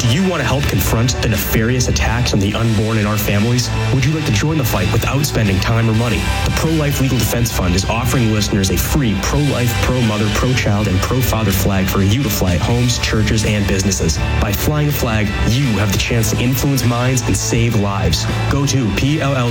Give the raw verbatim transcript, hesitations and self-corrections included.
Do you want to help confront the nefarious attacks on the unborn in our families? Would you like to join the fight without spending time or money? The Pro-Life Legal Defense Fund is offering listeners a free pro-life, pro-mother, pro-child, and pro-father flag for you to fly at homes, churches, and businesses. By flying a flag, you have the chance to influence minds and save lives. Go to P L L